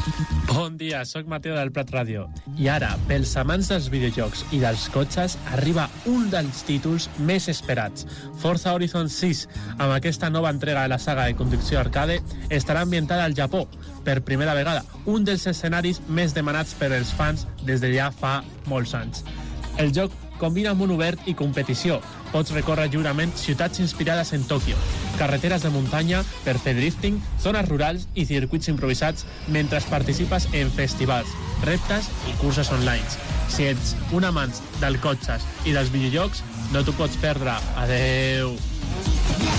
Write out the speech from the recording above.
Bon dia, sóc Mateo del Prat Ràdio. I ara, pels amants dels videojocs i dels cotxes, arriba un dels títols més esperats. Forza Horizon 6, amb aquesta nova entrega de la saga de conducció arcade, estarà ambientada al Japó. Per primera vegada, un dels escenaris més demanats per als fans des de ja fa molts anys. El joc combina món obert i competició. Pots recórrer lliurement ciutats inspirades en Tòquio, carreteres de muntanya per fer drifting, zones rurals i circuits improvisats mentre participes en festivals, reptes i curses online. Si ets un amant dels cotxes i dels videojocs, no t'ho pots perdre. Adeu!